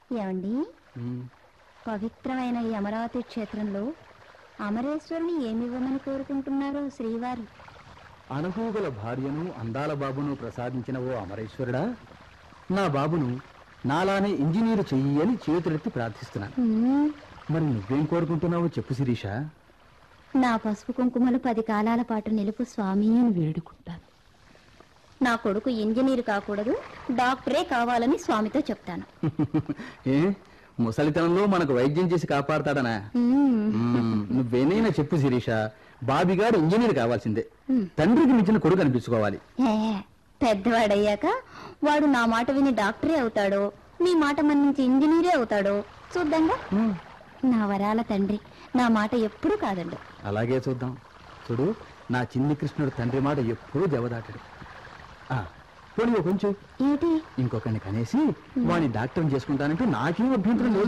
ఏమండి, పవిత్రమైన ఈ అమరావతి క్షేత్రంలో అమరేశ్వరుని ఏమివ్వమని కోరుకుంటున్నారో శ్రీవారు? అనుభూగల భార్యను అందాల బాబును ప్రసాదించిన ఓ అమరేశ్వరుడా, నా బాబును నాలానే ఇంజనీరు చెయ్యి అని చేతులెత్తి ప్రార్థిస్తున్నాను. మరి నువ్వేం కోరుకుంటున్నావో చెప్పు శిరీష. నా పసుపు కుంకుమలు 10 కాలాల పాటు నిలుపు స్వామి అని వేడుకుంటాను. నా కొడుకు ఇంజనీరు కాకూడదు, డాక్టరే కావాలని స్వామితో చెప్తాను. ఏ ముసలితనంలో మనకు వైద్యం చేసి కాపాడతాడనా? నువ్వేనైనా చెప్పు శిరీష, బాబిగాడు ఇంజనీర్ కావాల్సిందే. తండ్రికి మించిన కొడుకు అనిపించుకోవాలి. పెద్దవాడయ్యాక వాడు నా మాట విని డాక్టరే అవుతాడో, మీ మాట మన్నించి ఇంజనీరే అవుతాడో చూద్దాంగా. నా వరాల తండ్రి నా మాట ఎప్పుడూ కాదండు. అలాగే చూద్దాం. చూడు, నా చిన్ని కృష్ణుడు తండ్రి మాట ఎప్పుడూ దెబ్బదాటాడు. పోనీ కొంచెం ఏంటి, ఇంకొకరిని కనేసి వాడిని డాక్టర్ చేసుకుంటానంటే నాకేం అభ్యంతరం లేదు.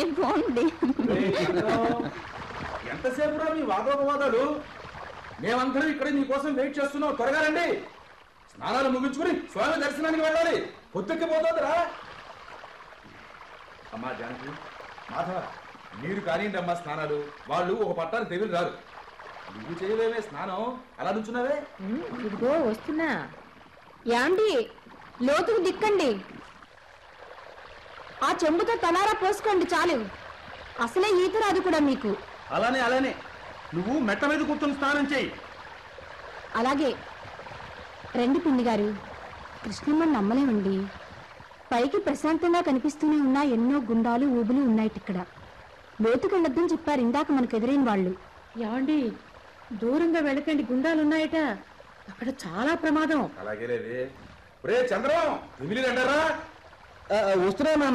ఎంతసేపు మీ వాదోపవాదాలు? మేమందరం ఇక్కడ నీకోసం వెయిట్ చేస్తున్నాం. త్వరగా రండి, స్నానాలు ముగించుకుని స్వామి దర్శనానికి వెళ్ళాలి. పొద్దుక్కిపోతుందిరా. అమ్మా జానకి, మాధవ, మీరు కానివ్వండి అమ్మా స్నానాలు. వాళ్ళు ఒక పట్టాన్ని తెగులు రారు. నువ్వు చేయలేవే స్నానం, అలా నుంచున్నావే. ఇదిగో వస్తున్నా. యాండి, లోతుకు దిక్కండి. ఆ చెంబుతో తలారా పోసుకోండి చాలు. అసలే ఈత రాదు కూడా మీకు. అలానే అలానే నువ్వు మెట్ట మీద కూర్చొని స్నానం చేయి. అలాగే రండి పిండి గారు. కృష్ణమ్మని నమ్మలేమండి. పైకి ప్రశాంతంగా కనిపిస్తూనే ఉన్నా ఎన్నో గుండాలు ఊబులు ఉన్నాయి ఇక్కడ. లోతుకెళ్ళొద్దని చెప్పారు ఇందాక మనకు ఎదురైన వాళ్ళు. ఏమండి, దూరంగా వెళ్ళకండి, గుండాలున్నాయట. అక్కడ చాలా ప్రమాదం. అలాగే లేదే. రే చంద్రం, రండరా. వస్తున్నా నాన్న.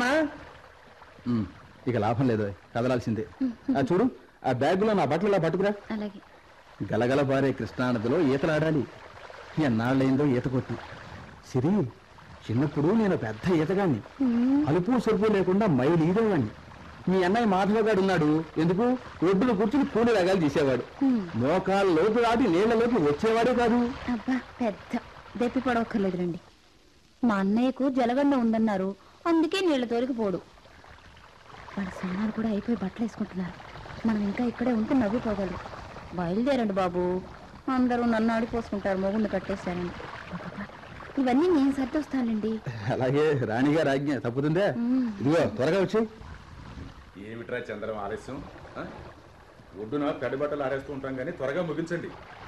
ఇక లాభం లేదు, కదలాల్సిందే. చూడు, ఆ బ్యాగులో నా బట్టలు ఇలా పట్టుకురా. అలాగే. గలగల పారే కృష్ణానదిలో ఈతలాడాలి. ఎన్నాళ్ళైందో ఈత కొట్టి. సిరి, చిన్నప్పుడు నేను పెద్ద ఈతగాన్ని. అలుపు సొరుపు లేకుండా మైలు ఈదేవాడిని. మీ అన్నయ్య మాధవగాడు ఉన్నాడు. ఎందుకు? ఒడ్డును కూర్చుని కూలి రగాలు తీసేవాడు. మోకాళ్ళ లోపు దాటి నీళ్లలోకి వచ్చేవాడే కాదు. అబ్బా, పెద్ద దెప్పి పడవక్కర్లేదు రండి. మా అన్నయ్యకు జలగండ ఉందన్నారు, అందుకే నీళ్ల తోలికి పోడు. వాళ్ళ స్నానాలు కూడా అయిపోయి బట్టలు వేసుకుంటున్నారు. మనం ఇంకా ఇక్కడే ఉంటే నవ్వుకోగలరు. బయలుదేరండి బాబు, అందరూ నన్ను ఆడిపోసుకుంటారు మొగుండు కట్టేశారని. ఇవన్నీ నేను సర్దొస్తానండి. అలాగే, రాణిగారు ఆజ్ఞ తప్పుతుందే. ఇదిగో త్వరగా వచ్చి. ఏమిట్రా చంద్రం ఆలస్యం? ఒడ్డున తడి బట్టలు ఆరేస్తూ ఉంటాం కానీ త్వరగా ముగించండి.